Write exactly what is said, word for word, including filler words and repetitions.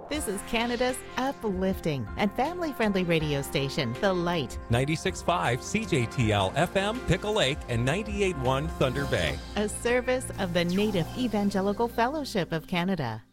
This is Canada's uplifting and family-friendly radio station, The Light. ninety-six point five C J T L F M, Pickle Lake, and ninety-eight point one Thunder Bay. A service of the Native Evangelical Fellowship of Canada.